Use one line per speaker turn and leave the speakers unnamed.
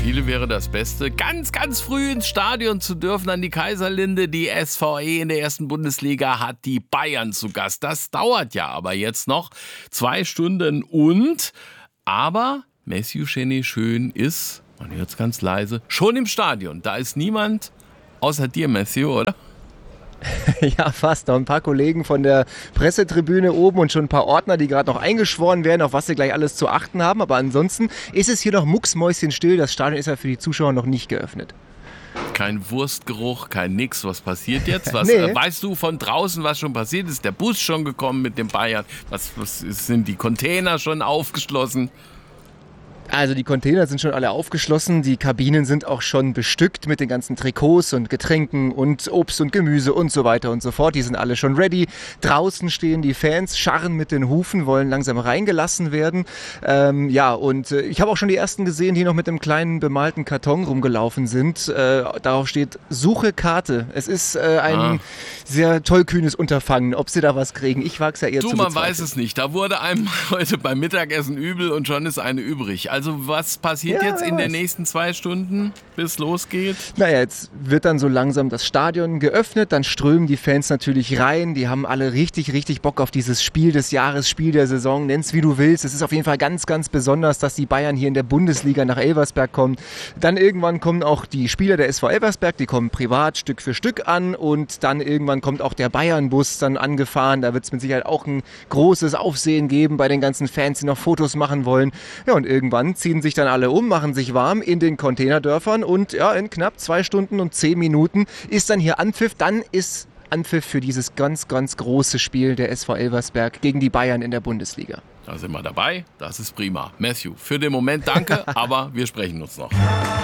viele wäre das Beste, ganz, ganz früh ins Stadion zu dürfen an die Kaiserlinde. Die SVE in der ersten Bundesliga hat die Bayern zu Gast. Das dauert ja aber jetzt noch 2 Stunden aber Matthew Schön ist, man hört es ganz leise, schon im Stadion. Da ist niemand außer dir, Matthew, oder?
Ja, fast. Noch ein paar Kollegen von der Pressetribüne oben und schon ein paar Ordner, die gerade noch eingeschworen werden, auf was sie gleich alles zu achten haben. Aber ansonsten ist es hier noch mucksmäuschenstill. Das Stadion ist ja für die Zuschauer noch nicht geöffnet.
Kein Wurstgeruch, kein nix. Was passiert jetzt? Was
Nee.
weißt du von draußen, was schon passiert ist? Der Bus schon gekommen mit den Bayern? Sind die Container schon aufgeschlossen?
Also die Container sind schon alle aufgeschlossen, die Kabinen sind auch schon bestückt mit den ganzen Trikots und Getränken und Obst und Gemüse und so weiter und so fort. Die sind alle schon ready. Draußen stehen die Fans, scharren mit den Hufen, wollen langsam reingelassen werden. Ich habe auch schon die ersten gesehen, die noch mit einem kleinen bemalten Karton rumgelaufen sind. Darauf steht Suche Karte. Es ist ein sehr tollkühnes Unterfangen, ob sie da was kriegen. Ich wage es ja eher zu bezweifeln.
Man weiß es nicht. Da wurde einem heute beim Mittagessen übel und schon ist eine übrig. Also was passiert jetzt in den nächsten 2 Stunden, bis losgeht?
Naja, jetzt wird dann so langsam das Stadion geöffnet, dann strömen die Fans natürlich rein. Die haben alle richtig, richtig Bock auf dieses Spiel des Jahres, Spiel der Saison, nenn's wie du willst. Es ist auf jeden Fall ganz, ganz besonders, dass die Bayern hier in der Bundesliga nach Elversberg kommen. Dann irgendwann kommen auch die Spieler der SV Elversberg, die kommen privat Stück für Stück an und dann irgendwann kommt auch der Bayern-Bus dann angefahren. Da wird es mit Sicherheit auch ein großes Aufsehen geben bei den ganzen Fans, die noch Fotos machen wollen. Ja, und irgendwann ziehen sich dann alle um, machen sich warm in den Containerdörfern und ja, in knapp 2 Stunden und 10 Minuten ist dann hier Anpfiff. Dann ist Anpfiff für dieses ganz, ganz große Spiel der SV Elversberg gegen die Bayern in der Bundesliga.
Da sind wir dabei, das ist prima. Matthew, für den Moment danke, aber wir sprechen uns noch.